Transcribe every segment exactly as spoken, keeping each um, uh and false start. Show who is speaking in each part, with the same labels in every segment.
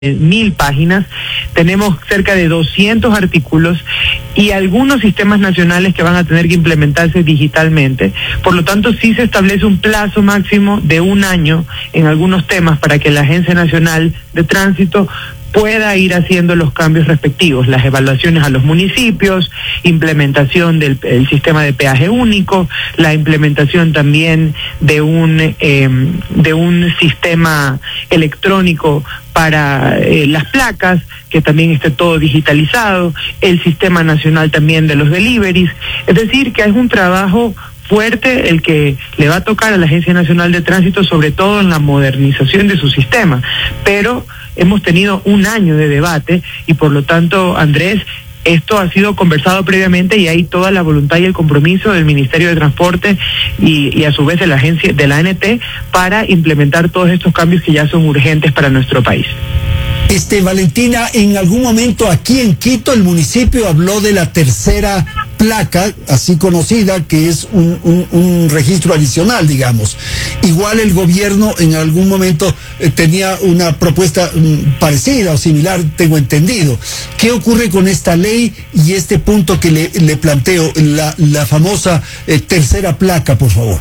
Speaker 1: mil páginas, tenemos cerca de doscientos artículos y algunos sistemas nacionales que van a tener que implementarse digitalmente. Por lo tanto, sí se establece un plazo máximo de un año en algunos temas para que la Agencia Nacional de Tránsito pueda ir haciendo los cambios respectivos, las evaluaciones a los municipios, implementación del el sistema de peaje único, la implementación también de un eh, de un sistema electrónico para eh, las placas, que también esté todo digitalizado, el sistema nacional también de los deliveries. Es decir, que es un trabajo fuerte el que le va a tocar a la Agencia Nacional de Tránsito, sobre todo en la modernización de su sistema. Pero hemos tenido un año de debate y por lo tanto, Andrés, esto ha sido conversado previamente y hay toda la voluntad y el compromiso del Ministerio de Transporte y, y a su vez de la agencia de la A N T para implementar todos estos cambios que ya son urgentes para nuestro país.
Speaker 2: Este, Valentina, en algún momento aquí en Quito el municipio habló de la tercera placa, así conocida, que es un, un, un registro adicional, digamos. Igual el gobierno en algún momento eh, tenía una propuesta mm, parecida o similar, tengo entendido. ¿Qué ocurre con esta ley y este punto que le, le planteo, la, la famosa eh, tercera placa, por favor?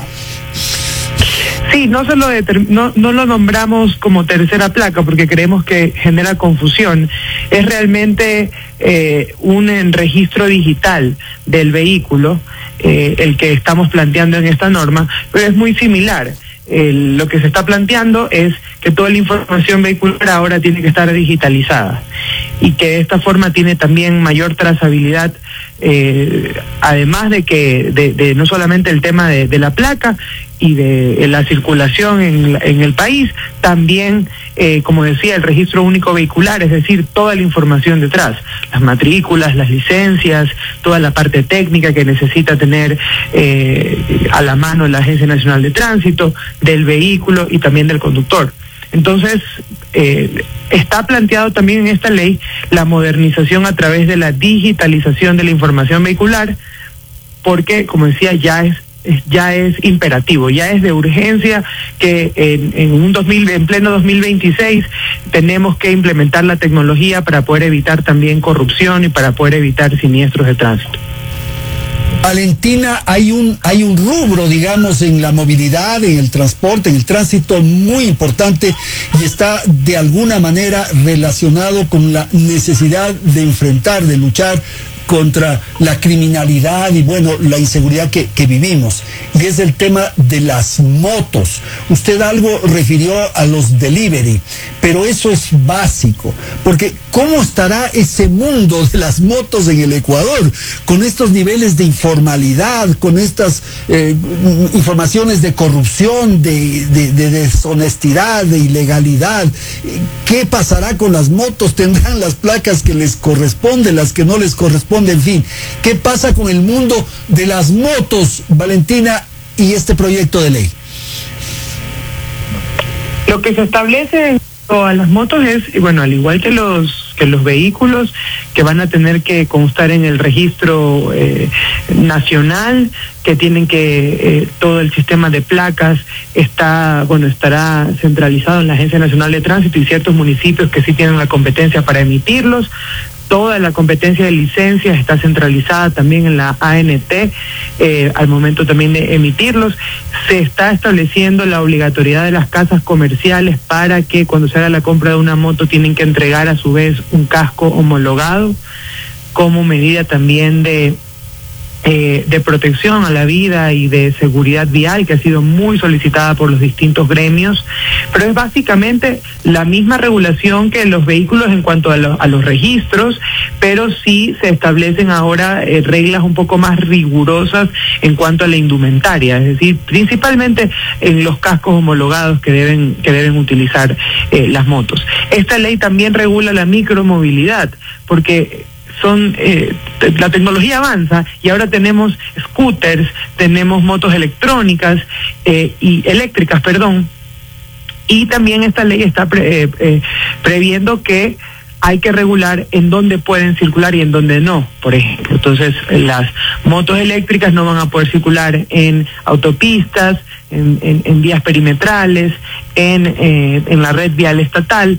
Speaker 1: Sí, no, se lo no, no lo nombramos como tercera placa porque creemos que genera confusión. Es realmente eh, un registro digital del vehículo, eh, el que estamos planteando en esta norma, pero es muy similar. Eh, lo que se está planteando es que toda la información vehicular ahora tiene que estar digitalizada y que de esta forma tiene también mayor trazabilidad, eh, además de que de, de no solamente el tema de, de la placa y de, de la circulación en, en el país, también, eh, como decía, el registro único vehicular, es decir, toda la información detrás, las matrículas, las licencias, toda la parte técnica que necesita tener eh, a la mano la Agencia Nacional de Tránsito, del vehículo y también del conductor. Entonces, eh, está planteado también en esta ley la modernización a través de la digitalización de la información vehicular, porque, como decía, ya es ya es imperativo, ya es de urgencia que en, en un dos mil, en pleno dos mil veintiséis tenemos que implementar la tecnología para poder evitar también corrupción y para poder evitar siniestros de tránsito.
Speaker 2: Valentina, hay un hay un rubro, digamos, en la movilidad, en el transporte, en el tránsito muy importante y está de alguna manera relacionado con la necesidad de enfrentar, de luchar contra la criminalidad y, bueno, la inseguridad que, que vivimos. Y es el tema de las motos. Usted algo refirió a los delivery, pero eso es básico, porque ¿cómo estará ese mundo de las motos en el Ecuador? Con estos niveles de informalidad, con estas eh, informaciones de corrupción, de, de, de deshonestidad, de ilegalidad. ¿Qué pasará con las motos? ¿Tendrán las placas que les corresponden, las que no les corresponden? En fin, ¿qué pasa con el mundo de las motos, Valentina, y este proyecto de ley?
Speaker 1: Lo que se establece a las motos es, bueno, al igual que los que los vehículos, que van a tener que constar en el registro eh, nacional, que tienen que eh, todo el sistema de placas está, bueno, estará centralizado en la Agencia Nacional de Tránsito y ciertos municipios que sí tienen la competencia para emitirlos. Toda la competencia de licencias está centralizada también en la A N T, eh, al momento también de emitirlos. Se está estableciendo la obligatoriedad de las casas comerciales para que cuando se haga la compra de una moto tienen que entregar a su vez un casco homologado como medida también de Eh, de protección a la vida y de seguridad vial, que ha sido muy solicitada por los distintos gremios, pero es básicamente la misma regulación que los vehículos en cuanto a, lo, a los registros, pero sí se establecen ahora eh, reglas un poco más rigurosas en cuanto a la indumentaria, es decir, principalmente en los cascos homologados que deben que deben utilizar eh, las motos. Esta ley también regula la micromovilidad, porque son eh, la tecnología avanza y ahora tenemos scooters, tenemos motos electrónicas eh, y eléctricas, perdón, y también esta ley está pre, eh, eh, previendo que hay que regular en dónde pueden circular y en dónde no, por ejemplo. Entonces, las motos eléctricas no van a poder circular en autopistas, en, en, en vías perimetrales, en, eh, en la red vial estatal,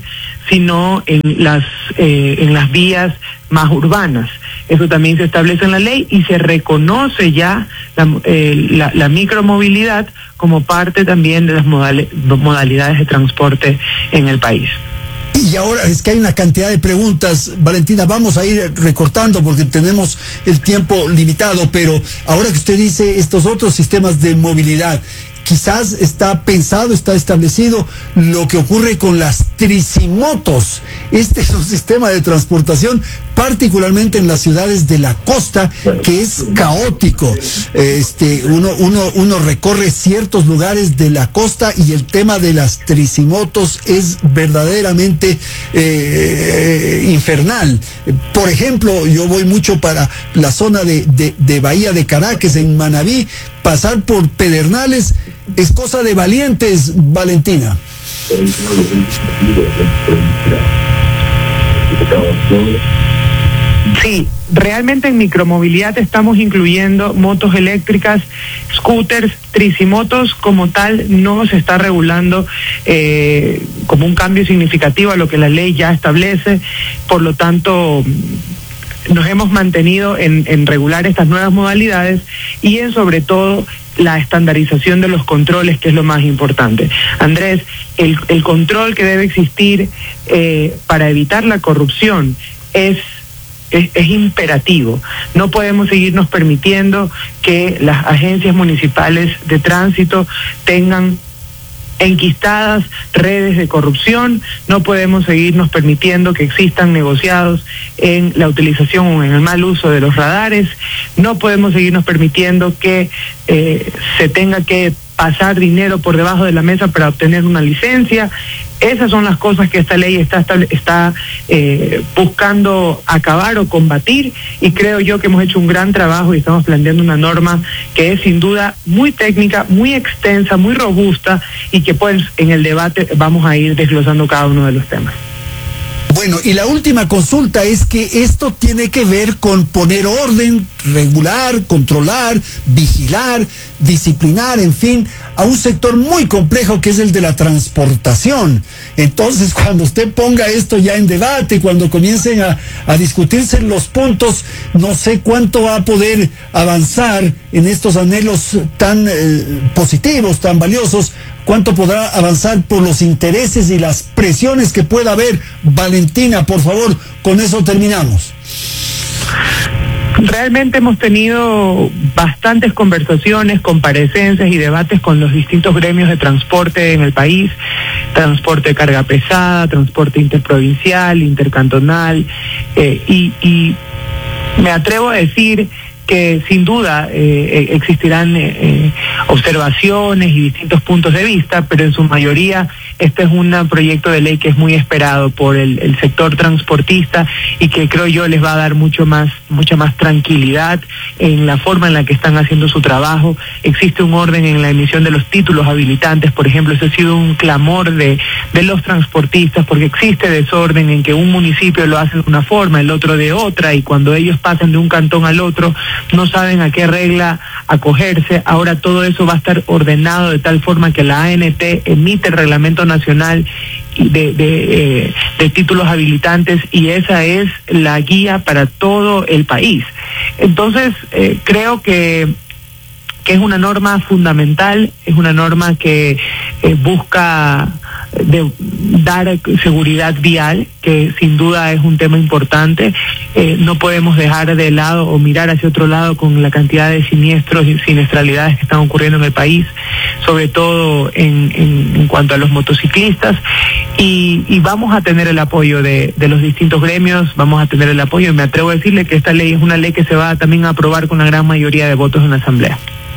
Speaker 1: sino en las eh, en las vías más urbanas. Eso también se establece en la ley y se reconoce ya la, eh, la, la micromovilidad como parte también de las modal, modalidades de transporte en el país.
Speaker 2: Y ahora es que hay una cantidad de preguntas, Valentina, vamos a ir recortando porque tenemos el tiempo limitado, pero ahora que usted dice estos otros sistemas de movilidad, quizás está pensado, está establecido lo que ocurre con las tricimotos. Este es un sistema de transportación, particularmente en las ciudades de la costa, que es caótico. Este, uno, uno, uno recorre ciertos lugares de la costa y el tema de las tricimotos es verdaderamente eh, infernal. Por ejemplo, yo voy mucho para la zona de, de, de Bahía de Caracas, en Manabí. Pasar por Pedernales es cosa de valientes, Valentina.
Speaker 1: Sí, realmente en micromovilidad estamos incluyendo motos eléctricas, scooters, tricimotos. Como tal no se está regulando eh, como un cambio significativo a lo que la ley ya establece. Por lo tanto, nos hemos mantenido en, en regular estas nuevas modalidades y en sobre todo la estandarización de los controles, que es lo más importante. Andrés, el, el control que debe existir eh, para evitar la corrupción es Es, es imperativo. No podemos seguirnos permitiendo que las agencias municipales de tránsito tengan enquistadas redes de corrupción. No podemos seguirnos permitiendo que existan negociados en la utilización o en el mal uso de los radares. No podemos seguirnos permitiendo que eh, se tenga que pasar dinero por debajo de la mesa para obtener una licencia. Esas son las cosas que esta ley está, está eh, buscando acabar o combatir, y creo yo que hemos hecho un gran trabajo y estamos planteando una norma que es sin duda muy técnica, muy extensa, muy robusta, y que pues en el debate vamos a ir desglosando cada uno de los temas.
Speaker 2: Bueno, y la última consulta es que esto tiene que ver con poner orden, regular, controlar, vigilar, disciplinar, en fin, a un sector muy complejo que es el de la transportación. Entonces, cuando usted ponga esto ya en debate, cuando comiencen a, a discutirse los puntos, no sé cuánto va a poder avanzar en estos anhelos tan eh, positivos, tan valiosos. ¿Cuánto podrá avanzar por los intereses y las presiones que pueda haber? Valentina, por favor, con eso terminamos.
Speaker 1: Realmente hemos tenido bastantes conversaciones, comparecencias y debates con los distintos gremios de transporte en el país: transporte de carga pesada, transporte interprovincial, intercantonal, eh, y, y me atrevo a decir que sin duda eh, existirán eh, observaciones y distintos puntos de vista, pero en su mayoría este es un proyecto de ley que es muy esperado por el, el sector transportista y que creo yo les va a dar mucho más, mucha más tranquilidad en la forma en la que están haciendo su trabajo. Existe un orden en la emisión de los títulos habilitantes, por ejemplo. Eso ha sido un clamor de, de los transportistas, porque existe desorden en que un municipio lo hace de una forma, el otro de otra, y cuando ellos pasan de un cantón al otro no saben a qué regla acogerse. Ahora todo eso va a estar ordenado de tal forma que la A N T emite el reglamento nacional de, de, eh, de títulos habilitantes, y esa es la guía para todo el país. Entonces eh, creo que que es una norma fundamental, es una norma que eh, busca de dar seguridad vial, que sin duda es un tema importante. Eh, no podemos dejar de lado o mirar hacia otro lado con la cantidad de siniestros y siniestralidades que están ocurriendo en el país, sobre todo en, en, en cuanto a los motociclistas, y, y vamos a tener el apoyo de, de los distintos gremios, vamos a tener el apoyo, y me atrevo a decirle que esta ley es una ley que se va también a aprobar con la gran mayoría de votos en la Asamblea.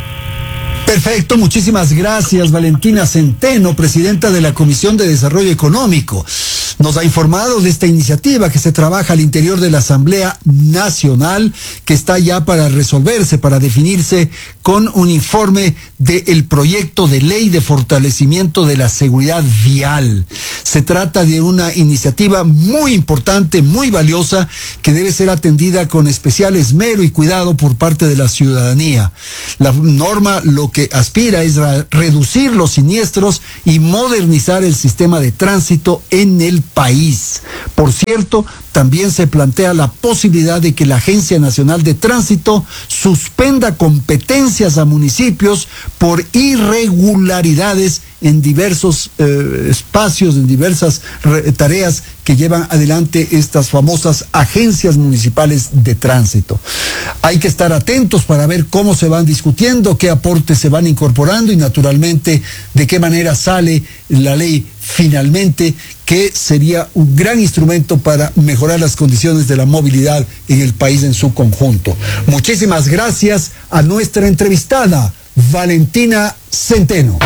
Speaker 2: Perfecto, muchísimas gracias, Valentina Centeno, presidenta de la Comisión de Desarrollo Económico. Nos ha informado de esta iniciativa que se trabaja al interior de la Asamblea Nacional, que está ya para resolverse, para definirse con un informe del proyecto de ley de fortalecimiento de la seguridad vial. Se trata de una iniciativa muy importante, muy valiosa, que debe ser atendida con especial esmero y cuidado por parte de la ciudadanía. La norma lo que que aspira es a reducir los siniestros y modernizar el sistema de tránsito en el país. Por cierto, también se plantea la posibilidad de que la Agencia Nacional de Tránsito suspenda competencias a municipios por irregularidades en diversos eh, espacios, en diversas re- tareas que llevan adelante estas famosas agencias municipales de tránsito. Hay que estar atentos para ver cómo se van discutiendo, qué aportes se van incorporando y naturalmente de qué manera sale la ley finalmente, que sería un gran instrumento para mejorar las condiciones de la movilidad en el país en su conjunto. Muchísimas gracias a nuestra entrevistada, Valentina Centeno.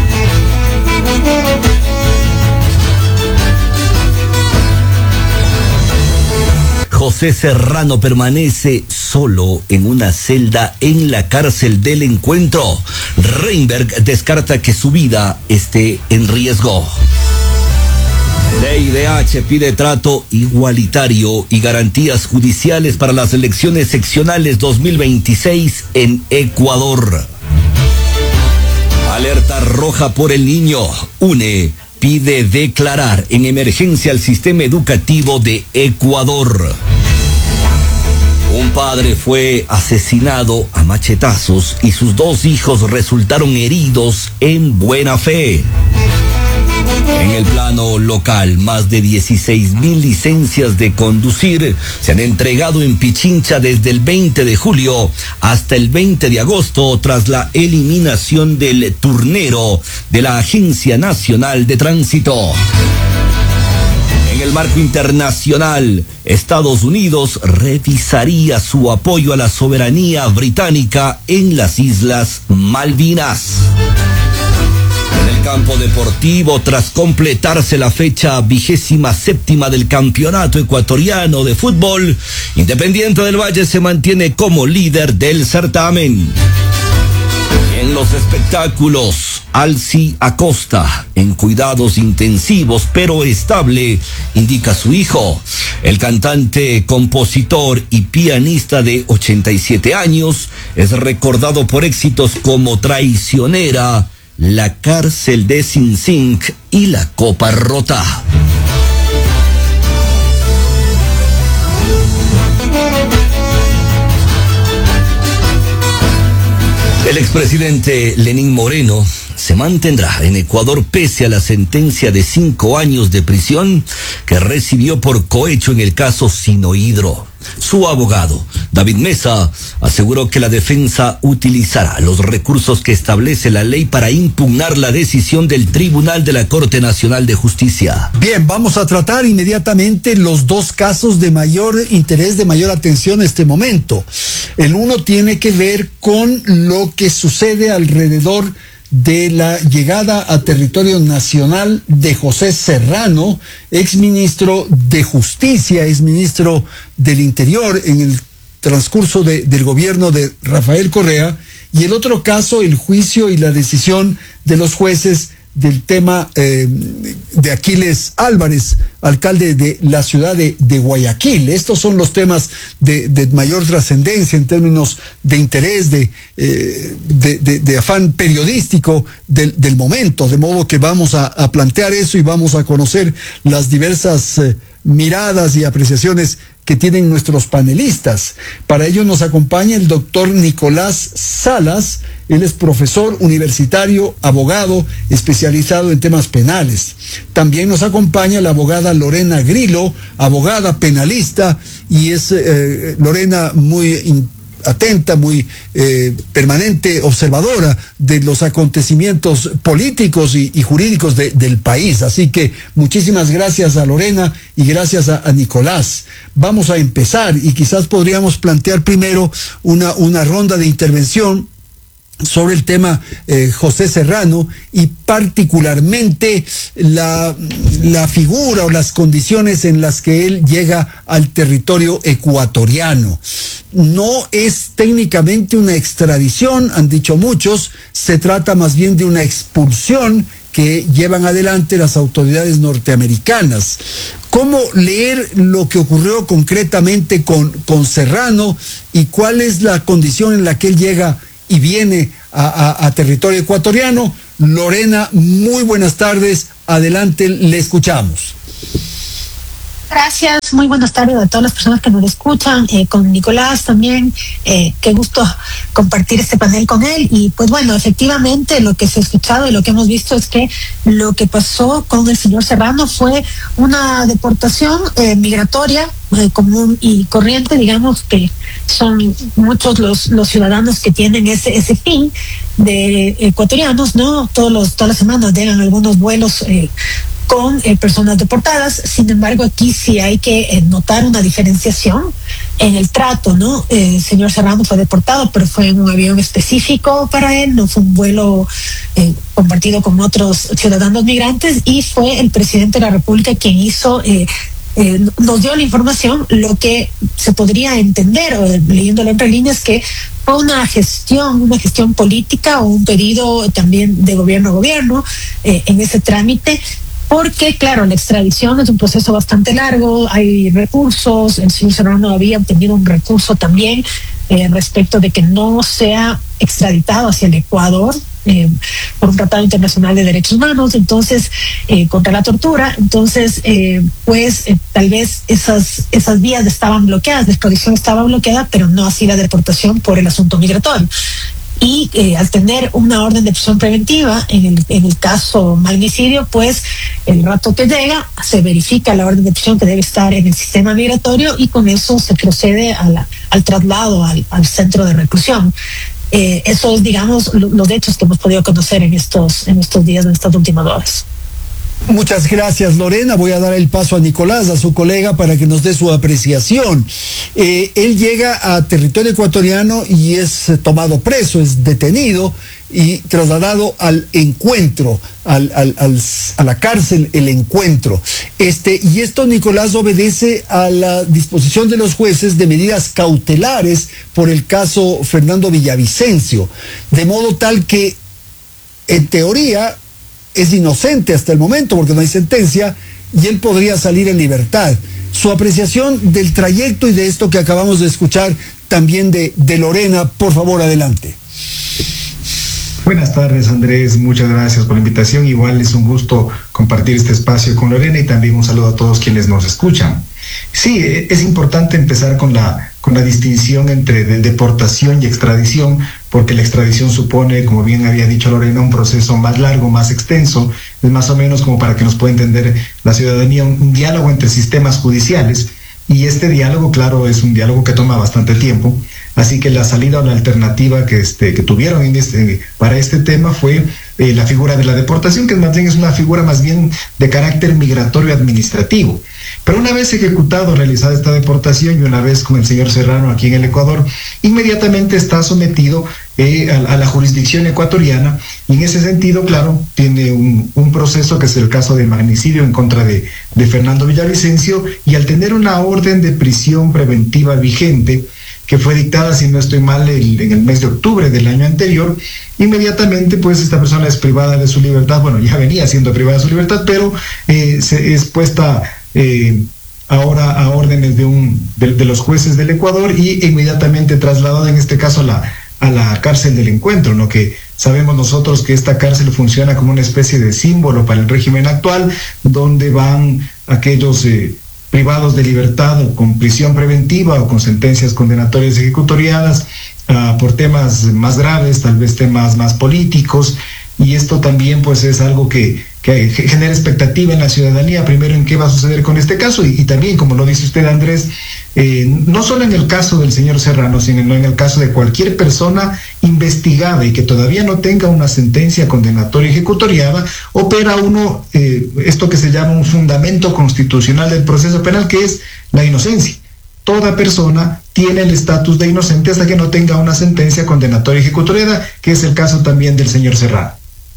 Speaker 3: José Serrano permanece solo en una celda en la cárcel del Encuentro. Reinberg descarta que su vida esté en riesgo. C I D H pide trato igualitario y garantías judiciales para las elecciones seccionales dos mil veintiséis en Ecuador. Alerta roja por el niño. U N E pide declarar en emergencia al sistema educativo de Ecuador. Un padre fue asesinado a machetazos y sus dos hijos resultaron heridos en buena fe. En el plano local, más de dieciséis mil licencias de conducir se han entregado en Pichincha desde el veinte de julio hasta el veinte de agosto tras la eliminación del turnero de la Agencia Nacional de Tránsito. En el marco internacional, Estados Unidos revisaría su apoyo a la soberanía británica en las Islas Malvinas. En el campo deportivo, tras completarse la fecha vigésima séptima del Campeonato Ecuatoriano de Fútbol, Independiente del Valle se mantiene como líder del certamen. En los espectáculos, Alci Acosta, en cuidados intensivos pero estable, indica su hijo. El cantante, compositor y pianista de ochenta y siete años es recordado por éxitos como Traicionera, La cárcel de Sing Sing y La copa rota. El expresidente Lenín Moreno se mantendrá en Ecuador pese a la sentencia de cinco años de prisión que recibió por cohecho en el caso Sinohidro. Su abogado, David Mesa, aseguró que la defensa utilizará los recursos que establece la ley para impugnar la decisión del Tribunal de la Corte Nacional de Justicia.
Speaker 2: Bien, vamos a tratar inmediatamente los dos casos de mayor interés, de mayor atención en este momento. El uno tiene que ver con lo que sucede alrededor de la llegada a territorio nacional de José Serrano, exministro de Justicia, exministro del Interior en el transcurso de, del gobierno de Rafael Correa, y el otro caso, el juicio y la decisión de los jueces del tema eh, de Aquiles Álvarez, alcalde de la ciudad de, de Guayaquil. Estos son los temas de, de mayor trascendencia en términos de interés, de, eh, de, de, de afán periodístico del, del momento, de modo que vamos a, a plantear eso y vamos a conocer las diversas eh, miradas y apreciaciones que tienen nuestros panelistas. Para ello nos acompaña el doctor Nicolás Salas. Él es profesor universitario, abogado, especializado en temas penales. También nos acompaña la abogada Lorena Grillo, abogada penalista, y es eh, Lorena muy in- atenta, muy eh, permanente observadora de los acontecimientos políticos y, y jurídicos de, del país. Así que muchísimas gracias a Lorena y gracias a, a Nicolás. Vamos a empezar y quizás podríamos plantear primero una, una ronda de intervención sobre el tema eh, José Serrano y particularmente la, la figura o las condiciones en las que él llega al territorio ecuatoriano. No es técnicamente una extradición, han dicho muchos, se trata más bien de una expulsión que llevan adelante las autoridades norteamericanas. ¿Cómo leer lo que ocurrió concretamente con, con Serrano y cuál es la condición en la que él llega y viene a, a, a territorio ecuatoriano. Lorena, muy buenas tardes, adelante, le escuchamos.
Speaker 4: Gracias, muy buenas tardes a todas las personas que nos escuchan, eh, con Nicolás también, eh, qué gusto compartir este panel con él. Y pues bueno, efectivamente lo que se ha escuchado y lo que hemos visto es que lo que pasó con el señor Serrano fue una deportación eh, migratoria eh, común y corriente, digamos que son muchos los, los ciudadanos que tienen ese, ese fin de ecuatorianos, ¿no? Todos los, todas las semanas llegan algunos vuelos eh, con eh, personas deportadas. Sin embargo, aquí sí hay que eh, notar una diferenciación en el trato, ¿no? Eh, el señor Serrano fue deportado, pero fue en un avión específico para él, no fue un vuelo eh, compartido con otros ciudadanos migrantes, y fue el presidente de la República quien hizo... Eh, Eh, nos dio la información. Lo que se podría entender, o leyéndolo entre líneas, que fue una gestión, una gestión política o un pedido también de gobierno a gobierno eh, en ese trámite, porque claro, la extradición es un proceso bastante largo, hay recursos, el señor Serrano había obtenido un recurso también eh, respecto de que no sea extraditado hacia el Ecuador eh, por un tratado internacional de derechos humanos, entonces eh, contra la tortura. Entonces eh, pues eh, tal vez esas esas vías estaban bloqueadas, la extradición estaba bloqueada, pero no así la deportación por el asunto migratorio. Y eh, al tener una orden de prisión preventiva, en el, en el caso magnicidio, pues el rato que llega se verifica la orden de prisión que debe estar en el sistema migratorio, y con eso se procede a la, al traslado al, al centro de reclusión. Eh, eso es, digamos, lo, los hechos que hemos podido conocer en estos, en estos días, en estas últimas horas.
Speaker 2: Muchas gracias, Lorena. Voy a dar el paso a Nicolás, a su colega, para que nos dé su apreciación. Eh, él llega a territorio ecuatoriano y es tomado preso, es detenido y trasladado al encuentro, al, al, al, a la cárcel, el encuentro. Este, y esto, Nicolás, obedece a la disposición de los jueces de medidas cautelares por el caso Fernando Villavicencio, de modo tal que, en teoría, es inocente hasta el momento porque no hay sentencia y él podría salir en libertad. Su apreciación del trayecto y de esto que acabamos de escuchar también de, de Lorena, por favor, adelante.
Speaker 5: Buenas tardes, Andrés, muchas gracias por la invitación. Igual es un gusto compartir este espacio con Lorena, y también un saludo a todos quienes nos escuchan. Sí, es importante empezar con la, con la distinción entre de deportación y extradición, porque la extradición supone, como bien había dicho Lorena, un proceso más largo, más extenso. Es más o menos como, para que nos pueda entender la ciudadanía, un, un diálogo entre sistemas judiciales, y este diálogo, claro, es un diálogo que toma bastante tiempo. Así que la salida o la alternativa que, este, que tuvieron en este, para este tema fue eh, la figura de la deportación, que más bien es una figura más bien de carácter migratorio administrativo. Pero una vez ejecutado, realizada esta deportación, y una vez con el señor Serrano aquí en el Ecuador, inmediatamente está sometido eh, a, a la jurisdicción ecuatoriana, y en ese sentido, claro, tiene un, un proceso que es el caso de magnicidio en contra de, de Fernando Villavicencio, y al tener una orden de prisión preventiva vigente, que fue dictada, si no estoy mal, el, en el mes de octubre del año anterior, inmediatamente pues esta persona es privada de su libertad. Bueno, ya venía siendo privada de su libertad, pero eh, se es puesta eh, ahora a órdenes de, un, de, de los jueces del Ecuador, y inmediatamente trasladada en este caso a la, a la cárcel del encuentro, ¿no? Que sabemos nosotros que esta cárcel funciona como una especie de símbolo para el régimen actual, donde van aquellos... Eh, privados de libertad o con prisión preventiva o con sentencias condenatorias ejecutoriadas uh, por temas más graves, tal vez temas más políticos, y esto también pues es algo que, que genera expectativa en la ciudadanía, primero en qué va a suceder con este caso, y, y también, como lo dice usted, Andrés, eh, no solo en el caso del señor Serrano, sino en el caso de cualquier persona investigada y que todavía no tenga una sentencia condenatoria ejecutoriada, opera uno eh, esto que se llama un fundamento constitucional del proceso penal, que es la inocencia. Toda persona tiene el estatus de inocente hasta que no tenga una sentencia condenatoria ejecutoriada, que es el caso también del señor Serrano.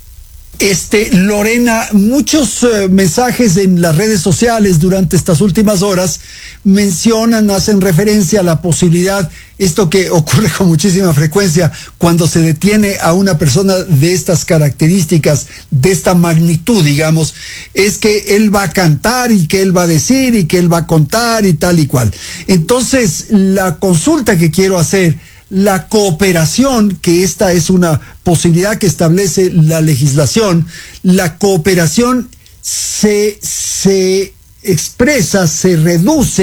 Speaker 2: Este, Lorena, muchos eh, mensajes en las redes sociales durante estas últimas horas mencionan, hacen referencia a la posibilidad, esto que ocurre con muchísima frecuencia cuando se detiene a una persona de estas características, de esta magnitud, digamos, es que él va a cantar y que él va a decir y que él va a contar y tal y cual. Entonces, la consulta que quiero hacer, la cooperación, que esta es una posibilidad que establece la legislación, la cooperación se, se expresa, se reduce